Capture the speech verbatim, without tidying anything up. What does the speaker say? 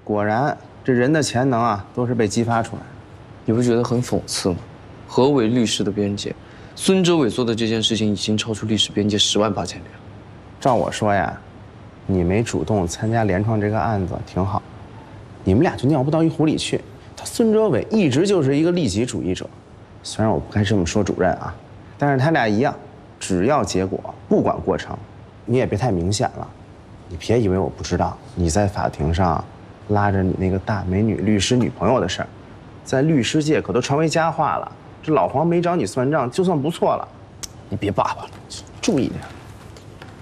果然，这人的潜能啊，都是被激发出来的。 你不觉得很讽刺吗？何为律师的边界？孙哲伟做的这件事情已经超出历史边界十万八千里了。 照我说呀，你没主动参加联创这个案子挺好，你们俩就尿不到一壶里去。他孙哲伟一直就是一个利己主义者，虽然我不该这么说主任啊，但是他俩一样，只要结果，不管过程，你也别太明显了。你别以为我不知道，你在法庭上拉着你那个大美女律师女朋友的事儿，在律师界可都传为佳话了。这老黄没找你算账，就算不错了。你别叭叭了，注意点。